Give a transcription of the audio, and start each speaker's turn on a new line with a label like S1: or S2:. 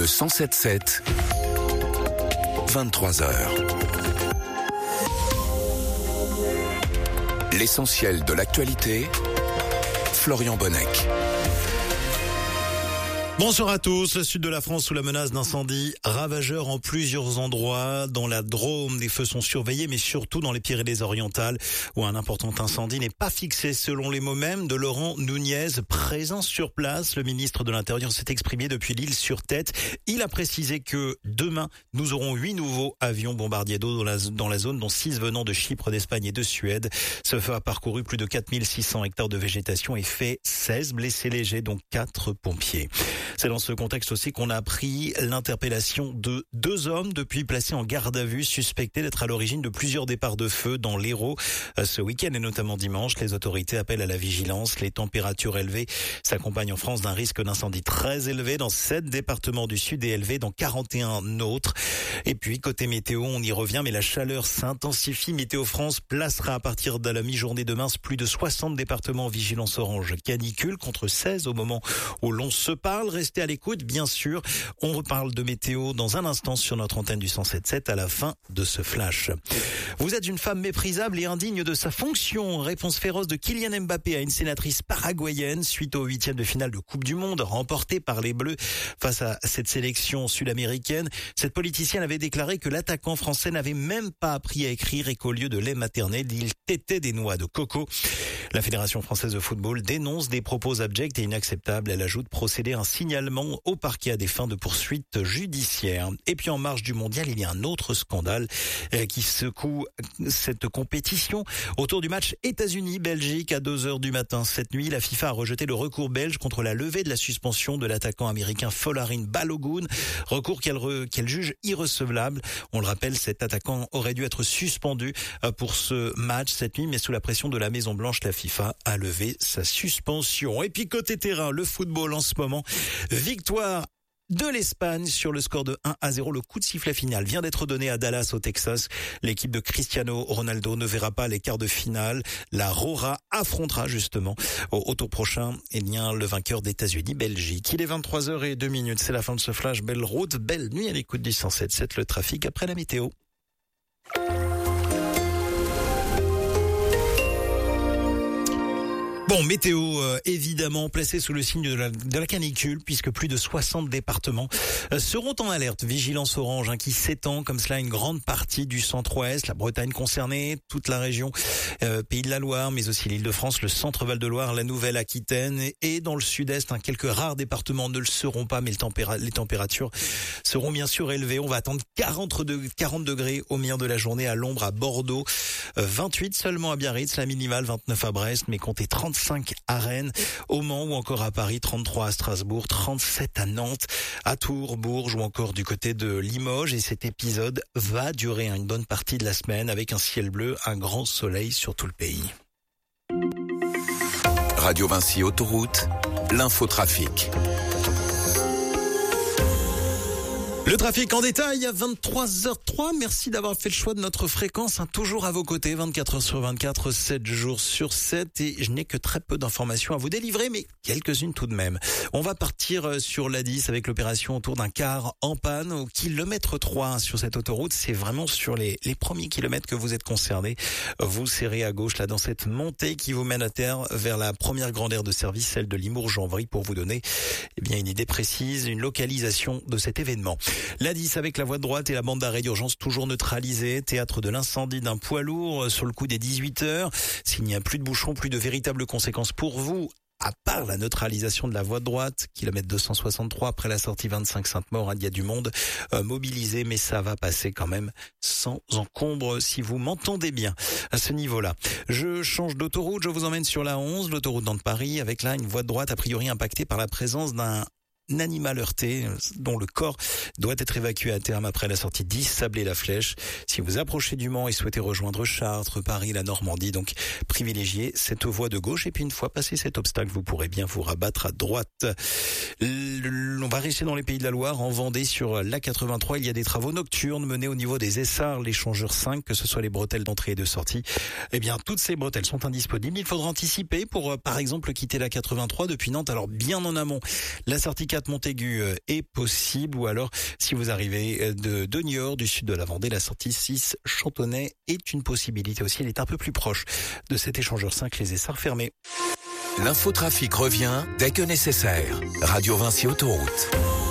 S1: Le 107.7, 23h. L'essentiel de l'actualité, Florian Bonnec.
S2: Bonsoir à tous. Le sud de la France sous la menace d'incendies ravageurs en plusieurs endroits. Dans la Drôme, des feux sont surveillés, mais surtout dans les Pyrénées-Orientales, où un important incendie n'est pas fixé, selon les mots mêmes de Laurent Nunez, présent sur place. Le ministre de l'Intérieur s'est exprimé depuis l'île sur Tête. Il a précisé que demain, nous aurons 8 nouveaux avions bombardiers d'eau dans la zone, dont 6 venant de Chypre, d'Espagne et de Suède. Ce feu a parcouru plus de 4600 hectares de végétation et fait 16 blessés légers, dont 4 pompiers. C'est dans ce contexte aussi qu'on a appris l'interpellation de 2 hommes depuis placés en garde à vue, suspectés d'être à l'origine de plusieurs départs de feu dans l'Hérault. Ce week-end et notamment dimanche, les autorités appellent à la vigilance. Les températures élevées s'accompagnent en France d'un risque d'incendie très élevé dans 7 départements du sud et élevé dans 41 autres. Et puis, côté météo, on y revient, mais la chaleur s'intensifie. Météo France placera à partir de la mi-journée demain plus de 60 départements en vigilance orange canicule contre 16 au moment où l'on se parle. Restez à l'écoute, bien sûr. On reparle de météo dans un instant sur notre antenne du 107.7 à la fin de ce flash. Vous êtes une femme méprisable et indigne de sa fonction. Réponse féroce de Kylian Mbappé à une sénatrice paraguayenne suite au 8e de finale de Coupe du Monde remportée par les Bleus face à cette sélection sud-américaine. Cette politicienne avait déclaré que l'attaquant français n'avait même pas appris à écrire et qu'au lieu de lait maternel, il tétait des noix de coco. La Fédération française de football dénonce des propos abjects et inacceptables. Elle ajoute procéder à un signalement au parquet à des fins de poursuite judiciaire. Et puis en marge du mondial, il y a un autre scandale qui secoue cette compétition. Autour du match États-Unis-Belgique à 2h du matin cette nuit, la FIFA a rejeté le recours belge contre la levée de la suspension de l'attaquant américain Folarin Balogun. Recours qu'elle juge irrecevable. On le rappelle, cet attaquant aurait dû être suspendu pour ce match cette nuit, mais sous la pression de la Maison-Blanche, la FIFA a levé sa suspension. Et puis côté terrain, le football en ce moment. Victoire de l'Espagne sur le score de 1-0. Le coup de sifflet final vient d'être donné à Dallas au Texas. L'équipe de Cristiano Ronaldo ne verra pas les quarts de finale. La Rora affrontera justement au tour prochain le vainqueur d'États-Unis-Belgique. Il est 23h02. C'est la fin de ce flash. Belle route, belle nuit à l'écoute du 107.7. Le trafic après la météo. Bon, météo évidemment placé sous le signe de la canicule, puisque plus de 60 départements seront en alerte. Vigilance orange qui s'étend comme cela à une grande partie du centre-ouest, la Bretagne concernée, toute la région Pays de la Loire, mais aussi l'Île-de-France, le centre Val-de-Loire, la Nouvelle-Aquitaine et dans le sud-est, quelques rares départements ne le seront pas, mais les températures seront bien sûr élevées. On va attendre 40 degrés au milieu de la journée à l'ombre à Bordeaux, 28 seulement à Biarritz, la minimale 29 à Brest, mais comptez 35 à Rennes, au Mans ou encore à Paris, 33 à Strasbourg, 37 à Nantes, à Tours, Bourges ou encore du côté de Limoges. Et cet épisode va durer une bonne partie de la semaine avec un ciel bleu, un grand soleil sur tout le pays.
S1: Radio Vinci Autoroute, l'infotrafic.
S2: Le trafic en détail à 23h03. Merci d'avoir fait le choix de notre fréquence, toujours à vos côtés, 24h/24, 7 jours sur 7. Et je n'ai que très peu d'informations à vous délivrer, mais quelques-unes tout de même. On va partir sur l'A10 avec l'opération autour d'un car en panne au kilomètre 3 sur cette autoroute. C'est vraiment sur les premiers kilomètres que vous êtes concernés. Vous serrez à gauche là dans cette montée qui vous mène à terre vers la première grande aire de service, celle de Limours-Janvry, pour vous donner une idée précise, une localisation de cet événement. L'A10 avec la voie de droite et la bande d'arrêt d'urgence toujours neutralisée. Théâtre de l'incendie d'un poids lourd sur le coup des 18h. S'il n'y a plus de bouchons, plus de véritables conséquences pour vous, à part la neutralisation de la voie de droite, kilomètre 263 après la sortie 25 Sainte-Maure, il y a du monde mobilisé, mais ça va passer quand même sans encombre si vous m'entendez bien à ce niveau-là. Je change d'autoroute, je vous emmène sur la 11, l'autoroute Nantes-Paris, avec là une voie de droite a priori impactée par la présence d'un animal heurté dont le corps doit être évacué à terme après la sortie 10 Sablé-la-Flèche. Si vous approchez du Mans et souhaitez rejoindre Chartres, Paris, la Normandie, donc privilégiez cette voie de gauche. Et puis une fois passé cet obstacle, vous pourrez bien vous rabattre à droite. On va rester dans les Pays de la Loire, en Vendée, sur l'A83. Il y a des travaux nocturnes menés au niveau des Essarts, l'échangeur 5, que ce soit les bretelles d'entrée et de sortie. Eh bien, toutes ces bretelles sont indisponibles. Il faudra anticiper pour, par exemple, quitter l'A83 depuis Nantes. Alors, bien en amont, la sortie 4 Montaigu est possible, ou alors si vous arrivez de Niort, du sud de la Vendée, la sortie 6 Chantonnay est une possibilité aussi. Elle est un peu plus proche de cet échangeur 5, les Essarts fermés.
S1: L'infotrafic revient dès que nécessaire. Radio Vinci Autoroute.